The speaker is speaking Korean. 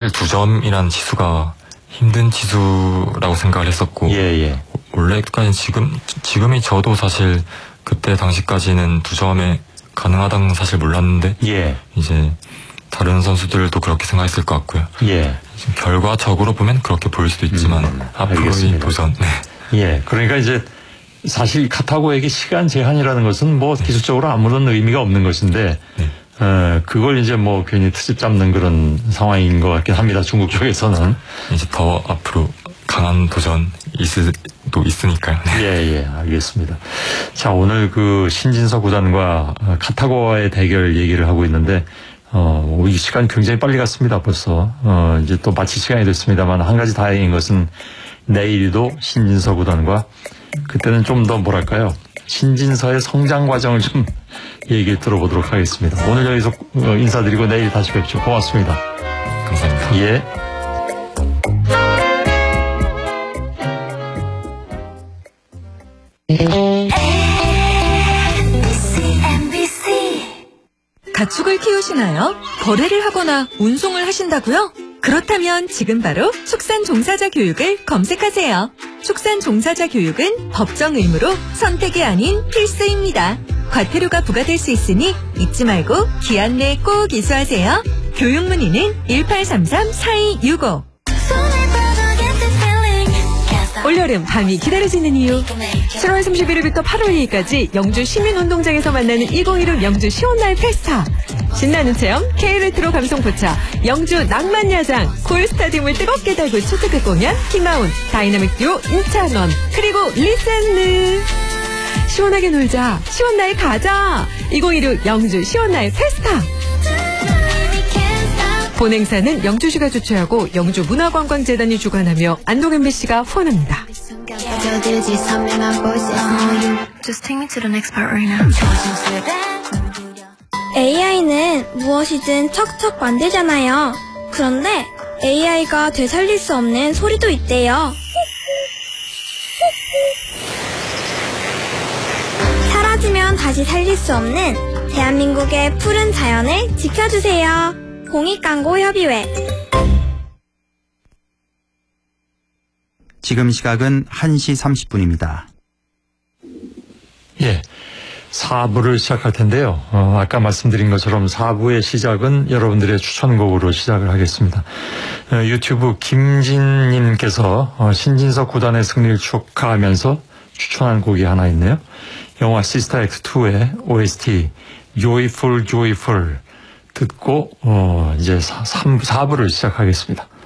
사실 2점이란 지수가 힘든 지수라고 생각을 했었고 원래까지 지금이 저도 사실 그때 당시까지는 2점에 가능하다는 사실 몰랐는데 이제 다른 선수들도 그렇게 생각했을 것 같고요. 결과적으로 보면 그렇게 보일 수도 있지만 앞으로의 도전. 그러니까 이제 사실 카타고에게 시간 제한이라는 것은 뭐 기술적으로 아무런 의미가 없는 것인데 그걸 이제 뭐 괜히 트집 잡는 그런 상황인 것 같긴 합니다. 중국 쪽에서는. 이제 더 앞으로 강한 도전 도 있으니까요. 알겠습니다. 자, 오늘 그 신진서 구단과 카타고와의 대결 얘기를 하고 있는데 이 시간 굉장히 빨리 갔습니다. 벌써 이제 또 마칠 시간이 됐습니다만 한 가지 다행인 것은 내일도 신진서 구단과 그때는 좀 더 뭐랄까요, 신진서의 성장 과정을 좀 얘기를 들어보도록 하겠습니다. 오늘 여기서 인사드리고 내일 다시 뵙죠. 고맙습니다. 감사합니다. 가축을 키우시나요? 거래를 하거나 운송을 하신다고요? 그렇다면 지금 바로 축산 종사자 교육을 검색하세요. 축산 종사자 교육은 법정 의무로 선택이 아닌 필수입니다. 과태료가 부과될 수 있으니 잊지 말고 기한 내에 꼭 이수하세요. 교육 문의는 1833-4265. 올여름 밤이 기다려지는 이유. 7월 31일부터 8월 2일까지 영주 시민운동장에서 만나는 2016 영주 시원날 페스타. 신나는 체험, K-레트로 감성포차, 영주 낭만야장, 골스타디움을 뜨겁게 달굴 초특급 공연, 김하운, 다이나믹 듀오 임찬원, 그리고 리센느. 시원하게 놀자, 시원날 가자. 2016 영주 시원날 페스타. 본행사는 영주시가 주최하고 영주문화관광재단이 주관하며 안동 MBC가 후원합니다. AI는 무엇이든 척척 만들잖아요. 그런데 AI가 되살릴 수 없는 소리도 있대요. 사라지면 다시 살릴 수 없는 대한민국의 푸른 자연을 지켜주세요. 공익광고협의회. 지금 시각은 1시 30분입니다. 4부를 시작할 텐데요. 아까 말씀드린 것처럼 4부의 시작은 여러분들의 추천곡으로 시작을 하겠습니다. 유튜브 김진님께서 신진서 구단의 승리를 축하하면서 추천한 곡이 하나 있네요. 영화 시스타 X2의 OST Joyful Joyful 듣고 이제 4부를 시작하겠습니다.